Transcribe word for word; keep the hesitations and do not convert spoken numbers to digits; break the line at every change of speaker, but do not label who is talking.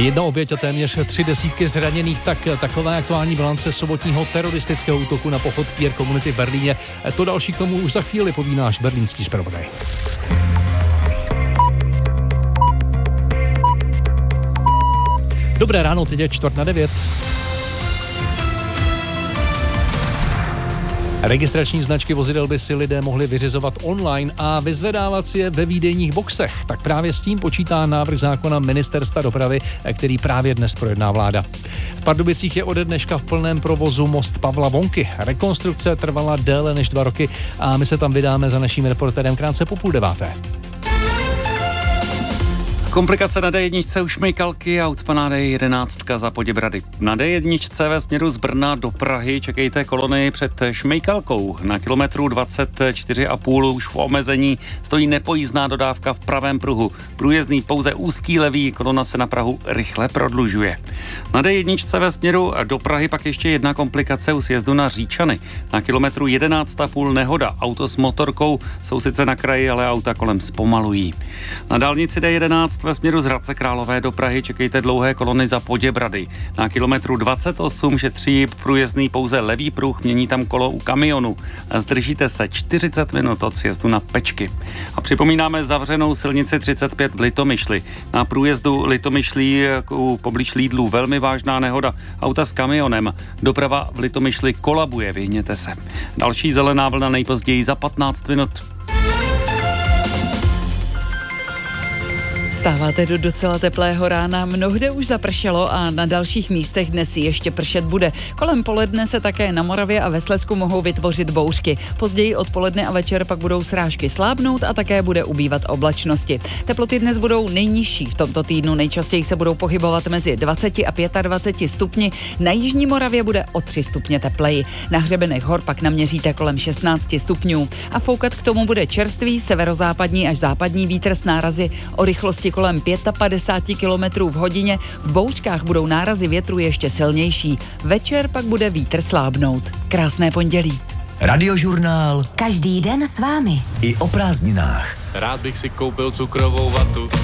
Jedna oběť a téměř tři desítky zraněných, tak taková aktuální bilance sobotního teroristického útoku na pochod queer komunity v Berlíně. To další k tomu už za chvíli poví náš berlínský zpravodaj. Dobré ráno, teď je čtvrt na devět. Registrační značky vozidel by si lidé mohli vyřizovat online a vyzvedávat si je ve výdejních boxech. Tak právě s tím počítá návrh zákona Ministerstva dopravy, který právě dnes projedná vláda. V Pardubicích je ode dneška v plném provozu most Pavla Vonky. Rekonstrukce trvala déle než dva roky a my se tam vydáme za naším reportérem krátce po půl deváté.
Komplikace na dé jedna u Šmejkalky a ucpaná dé jedenáct za Poděbrady. Na dé jedna ve směru z Brna do Prahy čekejte kolony před Šmejkalkou. Na kilometru dvacet čtyři a půl už v omezení stojí nepojízdná dodávka v pravém pruhu. Průjezdný pouze úzký levý, kolona se na Prahu rychle prodlužuje. Na dé jedna ve směru do Prahy pak ještě jedna komplikace u sjezdu na Říčany. Na kilometru jedenáct a půl nehoda. Auto s motorkou jsou sice na kraji, ale auta kolem zpomalují. Na dálnici dé jedenáct ve směru z Hradce Králové do Prahy čekejte dlouhé kolony za Poděbrady. Na kilometru dvacet osm šetří průjezdný pouze levý pruh, mění tam kolo u kamionu. Zdržíte se čtyřicet minut od sjezdu na Pečky. A připomínáme zavřenou silnici třicet pět v Litomyšli. Na průjezdu Litomyšlí u poblíž Lídlu velmi vážná nehoda. Auta s kamionem. Doprava v Litomyšli kolabuje, vyhněte se. Další zelená vlna nejpozději za patnáct minut.
Vstáváte do docela teplého rána, mnohde už zapršelo a na dalších místech dnes ještě pršet bude. Kolem poledne se také na Moravě a ve Slezsku mohou vytvořit bouřky. Později odpoledne a večer pak budou srážky slábnout a také bude ubývat oblačnosti. Teploty dnes budou nejnižší v tomto týdnu, nejčastěji se budou pohybovat mezi dvacet a dvacet pět stupni. Na jižní Moravě bude o tři stupně tepleji. Na hřebenech hor pak naměříte kolem šestnáct stupňů. A foukat k tomu bude čerstvý severozápadní až západní vítr s nárazy o rychlosti kolem padesát pět kilometrů v hodině. V bouřkách budou nárazy větru ještě silnější. Večer pak bude vítr slábnout. Krásné pondělí.
Radiožurnál.
Každý den s vámi.
I o prázdninách.
Rád bych si koupil cukrovou vatu.